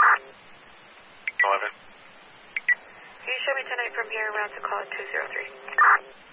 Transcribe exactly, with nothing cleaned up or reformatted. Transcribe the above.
eleven. Can you show me tonight from here around to call two zero three?